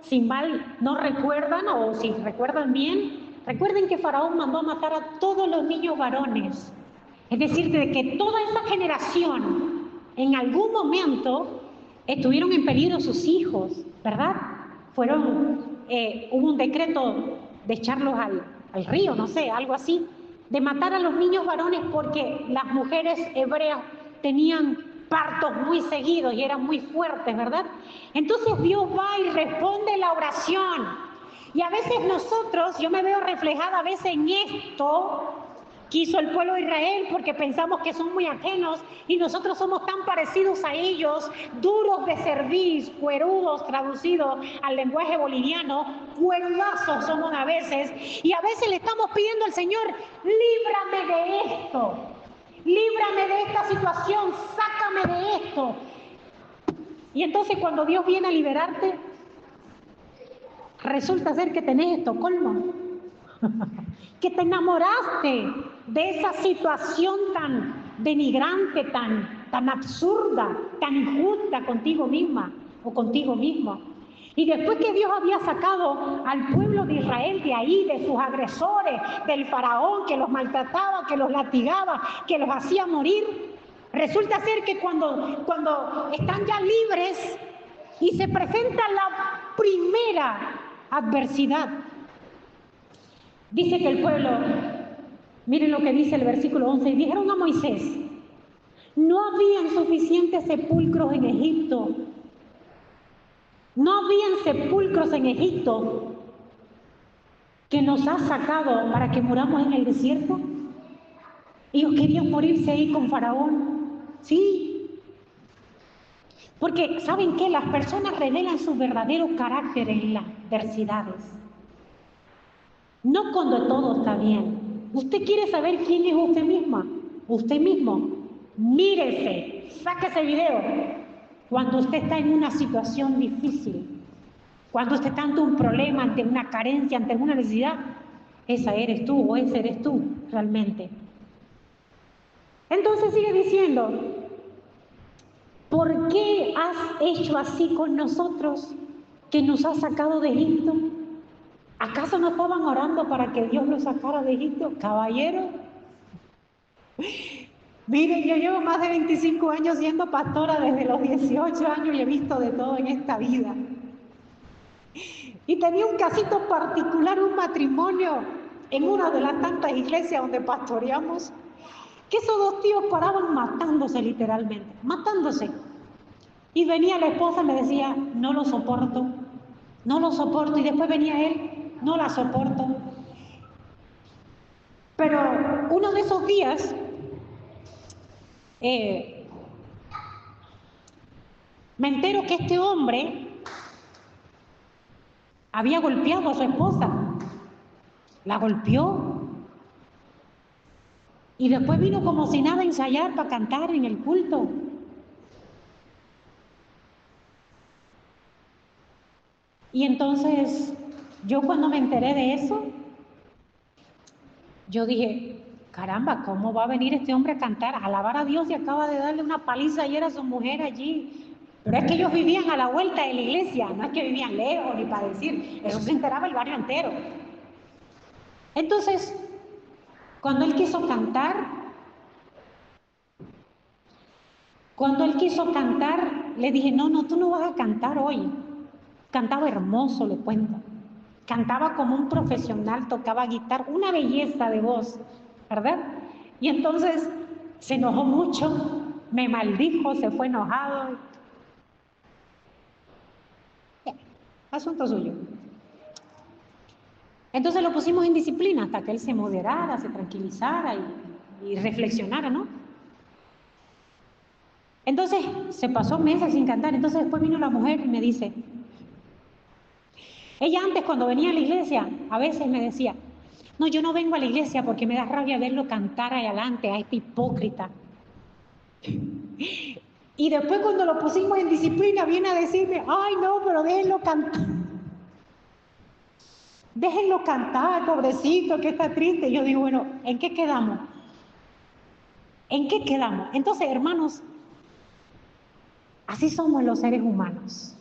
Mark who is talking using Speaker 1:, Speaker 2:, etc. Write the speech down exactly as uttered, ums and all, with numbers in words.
Speaker 1: si mal no recuerdan, o si recuerdan bien, recuerden que Faraón mandó a matar a todos los niños varones. Es decir, de que toda esa generación, en algún momento, estuvieron en peligro sus hijos, ¿verdad? Fueron, eh, hubo un decreto de echarlos al, al río, no sé, algo así, de matar a los niños varones porque las mujeres hebreas tenían partos muy seguidos y eran muy fuertes, ¿verdad? Entonces Dios va y responde la oración. Y a veces nosotros, yo me veo reflejada a veces en esto que hizo el pueblo de Israel, porque pensamos que son muy ajenos y nosotros somos tan parecidos a ellos, duros de cerviz, cuerudos, traducido al lenguaje boliviano, cuerudazos somos a veces, y a veces le estamos pidiendo al Señor, líbrame de esto, líbrame de esta situación, sácame de esto. Y entonces cuando Dios viene a liberarte, resulta ser que tenés Estocolmo, que te enamoraste de esa situación tan denigrante, tan, tan absurda, tan injusta contigo misma o contigo mismo. Y después que Dios había sacado al pueblo de Israel de ahí, de sus agresores, del faraón que los maltrataba, que los latigaba, que los hacía morir, resulta ser que cuando, cuando están ya libres y se presenta la primera adversidad, dice que el pueblo, miren lo que dice el versículo once, y dijeron a Moisés, no habían suficientes sepulcros en Egipto, no habían sepulcros en Egipto que nos ha sacado para que muramos en el desierto. Ellos querían morirse ahí con Faraón, sí, porque ¿saben qué? Las personas revelan su verdadero carácter en las adversidades. No cuando todo está bien. ¿Usted quiere saber quién es usted misma? Usted mismo. Mírese, sáquese video. Cuando usted está en una situación difícil, cuando usted está ante un problema, ante una carencia, ante una necesidad, esa eres tú o ese eres tú realmente. Entonces sigue diciendo, ¿por qué has hecho así con nosotros que nos has sacado de Egipto? ¿Acaso no estaban orando para que Dios los sacara de Egipto? Caballero, miren, yo llevo más de veinticinco años siendo pastora, desde los dieciocho años y he visto de todo en esta vida. Y tenía un casito particular, un matrimonio en una de las tantas iglesias donde pastoreamos, que esos dos tíos paraban matándose literalmente, matándose. Y venía la esposa y me decía, no lo soporto, no lo soporto, y después venía él, no la soporto. Pero uno de esos días, eh, me entero que este hombre había golpeado a su esposa, la golpeó, y después vino como si nada a ensayar para cantar en el culto. Y entonces, yo cuando me enteré de eso, yo dije, caramba, ¿cómo va a venir este hombre a cantar, a alabar a Dios y acaba de darle una paliza ayer a su mujer allí? Pero es que ellos vivían a la vuelta de la iglesia, no es que vivían lejos ni para decir, eso se enteraba el barrio entero. Entonces, cuando él quiso cantar, cuando él quiso cantar, le dije, no, no, tú no vas a cantar hoy. Cantaba hermoso, le cuento. Cantaba como un profesional, tocaba guitarra, una belleza de voz, ¿verdad? Y entonces se enojó mucho, me maldijo, se fue enojado. Asunto suyo. Entonces lo pusimos en disciplina hasta que él se moderara, se tranquilizara y, y reflexionara, ¿no? Entonces se pasó meses sin cantar. Entonces después vino la mujer y me dice, ella antes cuando venía a la iglesia a veces me decía, no, yo no vengo a la iglesia porque me da rabia verlo cantar ahí adelante a este hipócrita. Y después cuando lo pusimos en disciplina viene a decirme, ay no, pero déjenlo cantar. Déjenlo cantar, pobrecito, que está triste. Y yo digo, bueno, ¿en qué quedamos? ¿En qué quedamos? Entonces, hermanos, así somos los seres humanos.